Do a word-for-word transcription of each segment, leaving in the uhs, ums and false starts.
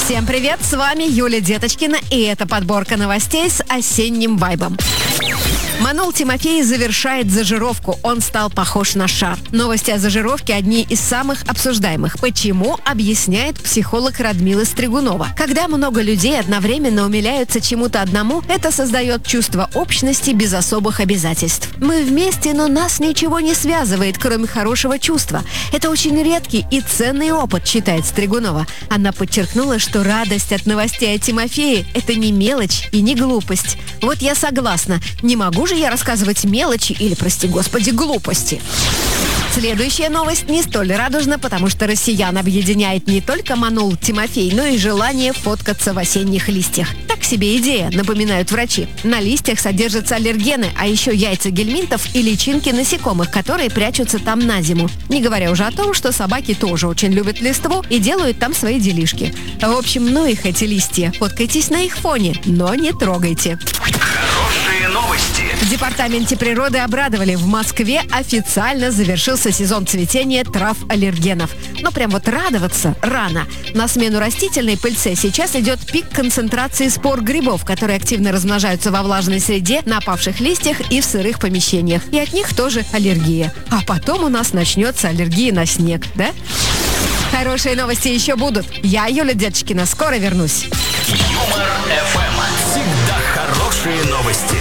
Всем привет, с вами Юлия Деточкина, и это подборка новостей с осенним вайбом. Манул Тимофей завершает зажировку. Он стал похож на шар. Новости о зажировке одни из самых обсуждаемых. Почему, объясняет психолог Радмила Стригунова. Когда много людей одновременно умиляются чему-то одному, это создает чувство общности без особых обязательств. Мы вместе, но нас ничего не связывает, кроме хорошего чувства. Это очень редкий и ценный опыт, считает Стригунова. Она подчеркнула, что радость от новостей о Тимофее – это не мелочь и не глупость. Вот я согласна. Не могу же я рассказывать мелочи или, прости господи, глупости. Следующая новость не столь радужна, потому что россиян объединяет не только Манул Тимофей, но и желание фоткаться в осенних листьях. Так себе идея, напоминают врачи. На листьях содержатся аллергены, а еще яйца гельминтов и личинки насекомых, которые прячутся там на зиму. Не говоря уже о том, что собаки тоже очень любят листву и делают там свои делишки. В общем, ну их эти листья. Фоткайтесь на их фоне, но не трогайте. Хорошие новости. В Департаменте природы обрадовали. В Москве официально завершился сезон цветения трав-аллергенов. Но прям вот радоваться рано. На смену растительной пыльце сейчас идет пик концентрации спор грибов, которые активно размножаются во влажной среде, на опавших листьях и в сырых помещениях. И от них тоже аллергия. А потом у нас начнется аллергия на снег, да? Хорошие новости еще будут. Я, Юля Деточкина, скоро вернусь. Юмор эф эм. Всегда хорошие новости.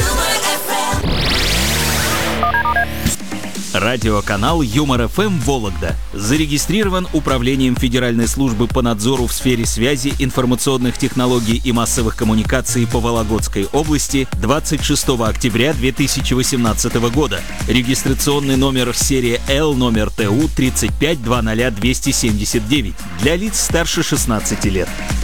Радиоканал Юмор эф эм Вологда зарегистрирован Управлением Федеральной службы по надзору в сфере связи, информационных технологий и массовых коммуникаций по Вологодской области двадцать шестого октября две тысячи восемнадцатого года. Регистрационный номер серия Л, номер Т У тридцать пять двадцать двести семьдесят девять для лиц старше шестнадцати лет.